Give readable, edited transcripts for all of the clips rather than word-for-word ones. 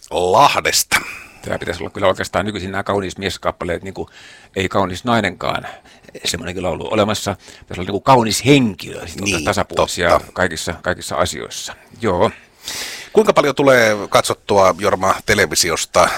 Lahdesta. Tämä pitäisi olla kyllä oikeastaan nykyisin nämä kaunis mieskappaleet, niin kuin ei kaunis nainenkaan. Semmoinenkin laulu olemassa. Pitäisi olla niin kuin kaunis henkilö, niin, tasapuolisia kaikissa asioissa. Joo. Kuinka paljon tulee katsottua, Jorma, televisiosta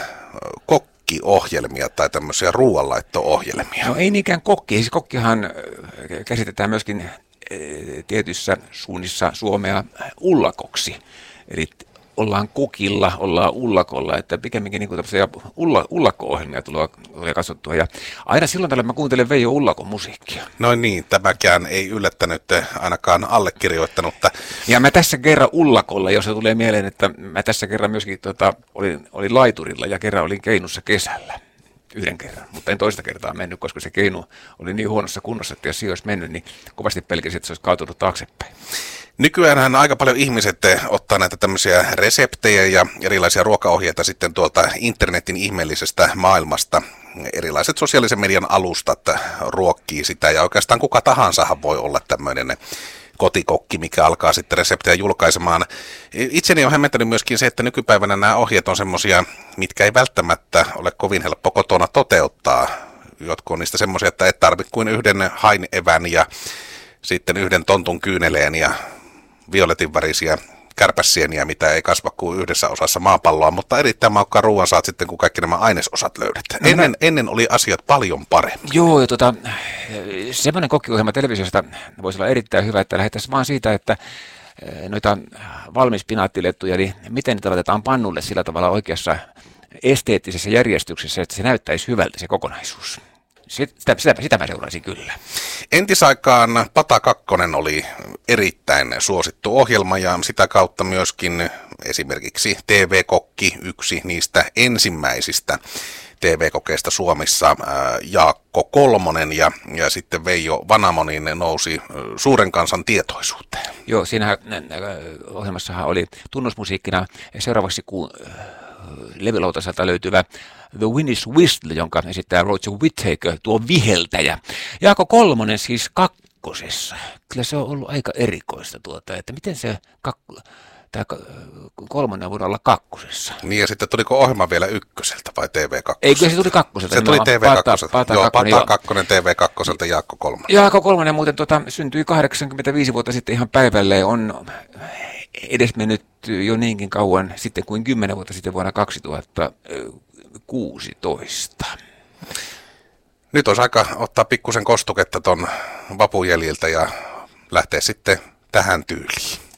kokkiohjelmia tai tämmöisiä ruoanlaitto-ohjelmia? No ei niinkään kokki. Siis kokkihan käsitetään myöskin tietyissä suunnissa Suomea ullakoksi. Eli ollaan kokilla, ollaan ullakolla, että pikemminkin niin tämmöisiä ullakko-ohjelmia tulee katsottua. Ja aina silloin tällä mä kuuntelen Veijo Ullakon musiikkia. No niin, tämäkään ei yllättänyt ainakaan allekirjoittanutta. Ja mä tässä kerran ullakolla, jos se tulee mieleen, että mä tässä kerran myöskin olin laiturilla ja kerran olin keinussa kesällä. Yhden kerran, mutta en toista kertaa mennyt, koska se keinu oli niin huonossa kunnossa, että jos siihen olisi mennyt, niin kovasti pelkäsin, että se olisi kaatunut taaksepäin. Nykyäänhän aika paljon ihmiset ottaa näitä tämmöisiä reseptejä ja erilaisia ruokaohjeita sitten tuolta internetin ihmeellisestä maailmasta. Erilaiset sosiaalisen median alustat ruokkii sitä ja oikeastaan kuka tahansahan voi olla tämmöinen kotikokki, mikä alkaa sitten reseptejä julkaisemaan. Itseni on hämmentänyt myöskin se, että nykypäivänä nämä ohjeet on semmoisia, mitkä ei välttämättä ole kovin helppo kotona toteuttaa. Jotkut on niistä semmoisia, että et tarvitse kuin yhden hainevän ja sitten yhden tontun kyyneleen ja violetin värisiä kärpäsieniä, mitä ei kasva kuin yhdessä osassa maapalloa, mutta erittäin maukkaan ruoan saat sitten, kun kaikki nämä ainesosat löydät. Ennen oli asiat paljon paremmin. Joo, ja semmoinen kokkiohjelma televisiosta voisi olla erittäin hyvä, että lähdettäisiin vaan siitä, että noita valmispinaattilettuja, niin miten niitä laitetaan pannulle sillä tavalla oikeassa esteettisessä järjestyksessä, että se näyttäisi hyvältä se kokonaisuus. Sitä mä seuraisin kyllä. Entisaikaan Pata Kakkonen oli erittäin suosittu ohjelma ja sitä kautta myöskin esimerkiksi TV-kokki, yksi niistä ensimmäisistä TV-kokeista Suomessa, Jaakko Kolmonen ja sitten Veijo Vanamo nousi suuren kansan tietoisuuteen. Joo, siinä ohjelmassahan oli tunnusmusiikkina seuraavaksi levylautaselta löytyvä The Winnie's Whistle, jonka esittää Roger Whittaker, tuo viheltäjä. Jaakko Kolmonen siis kakkosessa. Kyllä se on ollut aika erikoista että miten se tämä Kolmonen voi olla kakkosessa. Niin ja sitten tuliko ohjelma vielä ykköseltä vai TV2? Eikö se tuli kakkoselta? Se tuli TV2. Joo, Pata Kakkonen TV2 Jaakko Kolmonen. Jaakko Kolmonen muuten syntyi 85 vuotta sitten ihan päivälleen. On edesmennyt jo niinkin kauan sitten kuin 10 vuotta sitten vuonna 2016. Nyt olisi aika ottaa pikkusen kostuketta ton vapujäljiltä ja lähteä sitten tähän tyyliin.